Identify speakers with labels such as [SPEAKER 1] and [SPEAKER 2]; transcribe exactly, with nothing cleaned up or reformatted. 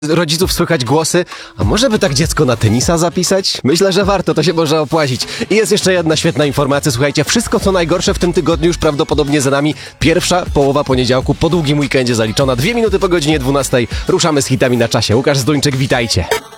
[SPEAKER 1] rodziców słychać głosy, a może by tak dziecko na tenisa zapisać? Myślę, że warto, to się może opłacić. I jest jeszcze jedna świetna informacja, słuchajcie, wszystko co najgorsze w tym tygodniu już prawdopodobnie za nami. Pierwsza połowa poniedziałku po długim weekendzie zaliczona, dwie minuty po godzinie dwunastej. Ruszamy z hitami na czasie. Łukasz Zduńczyk, witajcie.